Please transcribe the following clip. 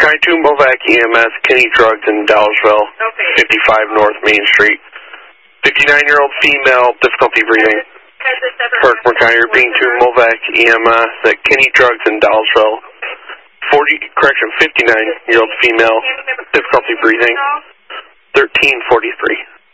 Kind 2 Movac EMS, Kenny Drugs in Dallasville, 55 North Main Street. 59-year-old female, difficulty breathing. Kirk McIntyre, being 2 Movac EMS at Kenny Drugs in Dallasville. 59-year-old female, difficulty breathing. 1343.